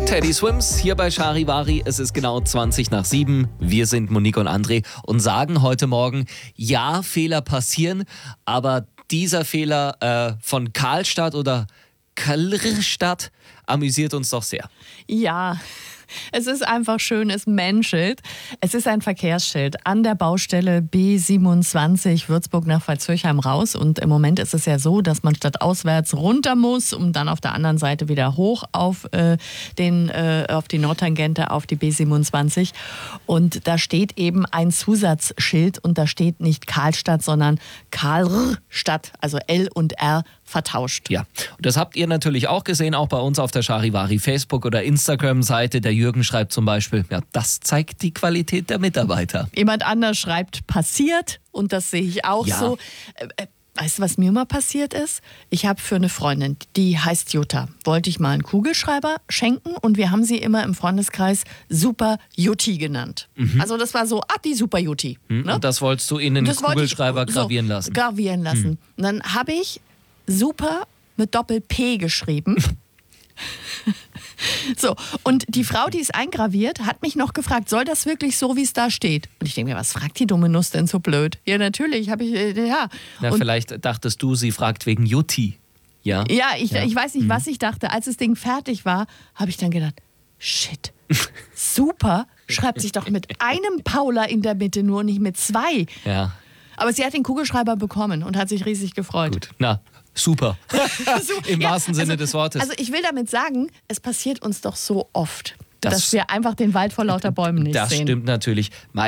Teddy Swims hier bei Charivari. Es ist genau 20 nach 7. Wir sind Monique und André und sagen heute Morgen, ja, Fehler passieren, aber dieser Fehler von Karlstadt oder Karlstadt amüsiert uns doch sehr. Ja, es ist einfach schön, es menschelt. Es ist ein Verkehrsschild an der Baustelle B27 Würzburg nach Pfalzürchheim raus. Und im Moment ist es ja so, dass man statt auswärts runter muss, um dann auf der anderen Seite wieder hoch auf die Nordtangente, auf die B27. Und da steht eben ein Zusatzschild und da steht nicht Karlstadt, sondern Karlstadt, also L und R vertauscht. Ja, und das habt ihr natürlich auch gesehen, auch bei uns auf der Charivari Facebook- oder Instagram-Seite. Der Jürgen schreibt zum Beispiel, ja, das zeigt die Qualität der Mitarbeiter. Jemand anders schreibt, passiert, und das sehe ich auch so. Weißt du, was mir mal passiert ist? Ich habe für eine Freundin, die heißt Jutta, wollte ich mal einen Kugelschreiber schenken und wir haben sie immer im Freundeskreis Super Jutti genannt. Also das war so, die Super Jutti. Ne? Und das wolltest du in den Kugelschreiber gravieren lassen? Gravieren lassen. Und dann habe ich Super mit Doppel-P geschrieben. So, und die Frau, die es eingraviert, hat mich noch gefragt, soll das wirklich so, wie es da steht? Und ich denke mir, was fragt die dumme Nuss denn so blöd? Ja, natürlich, habe ich, ja. Na, vielleicht dachtest du, sie fragt wegen Jutti. Ja, ich weiß nicht, was ich dachte. Als das Ding fertig war, habe ich dann gedacht, shit, super, schreibt sich doch mit einem Paula in der Mitte, nur nicht mit zwei. Ja. Aber sie hat den Kugelschreiber bekommen und hat sich riesig gefreut. Gut, na, super. Im wahrsten Sinne des Wortes. Also ich will damit sagen, es passiert uns doch so oft, dass wir einfach den Wald vor lauter Bäumen nicht sehen. Das stimmt natürlich.